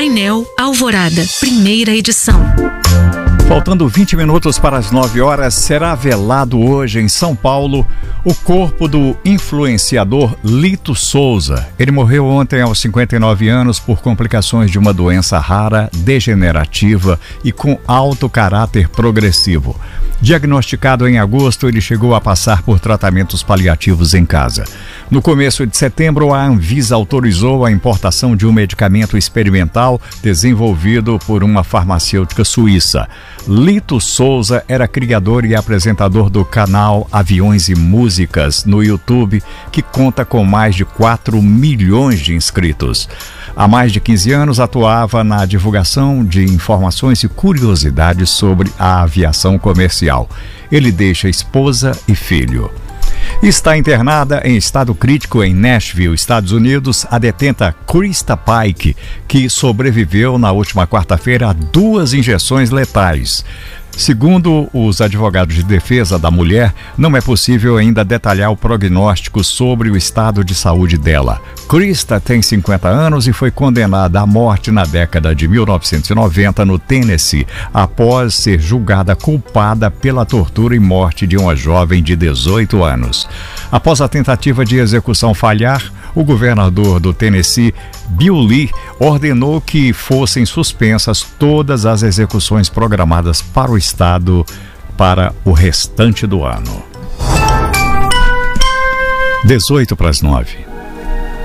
Painel Alvorada, primeira edição. Faltando 20 minutos para as 9 horas, será velado hoje em São Paulo o corpo do influenciador Lito Souza. Ele morreu ontem aos 59 anos por complicações de uma doença rara, degenerativa e com alto caráter progressivo. Diagnosticado em agosto, ele chegou a passar por tratamentos paliativos em casa. No começo de setembro, a Anvisa autorizou a importação de um medicamento experimental desenvolvido por uma farmacêutica suíça. Lito Souza era criador e apresentador do canal Aviões e Músicas no YouTube, que conta com mais de 4 milhões de inscritos. Há mais de 15 anos atuava na divulgação de informações e curiosidades sobre a aviação comercial. Ele deixa esposa e filho. Está internada em estado crítico em Nashville, Estados Unidos, a detenta Krista Pike, que sobreviveu na última quarta-feira a 2 injeções letais. Segundo os advogados de defesa da mulher, não é possível ainda detalhar o prognóstico sobre o estado de saúde dela. Krista tem 50 anos e foi condenada à morte na década de 1990 no Tennessee, após ser julgada culpada pela tortura e morte de uma jovem de 18 anos. Após a tentativa de execução falhar, o governador do Tennessee, Bill Lee, ordenou que fossem suspensas todas as execuções programadas para o estado para o restante do ano. 8:50.